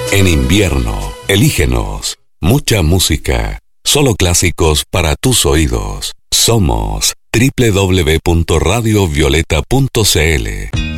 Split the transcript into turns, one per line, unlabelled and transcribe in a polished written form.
En invierno, elígenos. Mucha música. Solo clásicos para tus oídos. Somos www.radiovioleta.cl.